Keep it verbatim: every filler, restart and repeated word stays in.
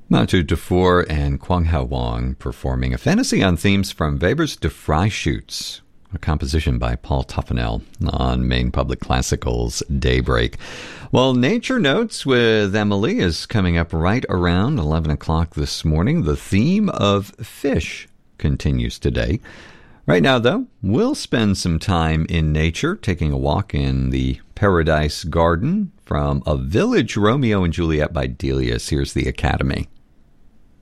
Matu Dufour and Kwang Hao Wong performing a fantasy on themes from Weber's Die Freischütz, a composition by Paul Tuffanel on Maine Public Classical's Daybreak. Well, Nature Notes with Emily is coming up right around eleven o'clock this morning. The theme of fish continues today. Right now, though, we'll spend some time in nature, taking a walk in the Paradise Garden from A Village Romeo and Juliet by Delius. Here's the Academy.